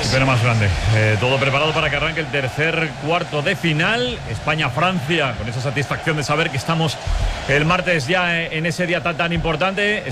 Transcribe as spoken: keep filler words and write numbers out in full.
pena más grande. Eh, todo preparado para que arranque el tercer cuarto de final. España-Francia, con esa satisfacción de saber que estamos el martes ya en ese día tan tan importante.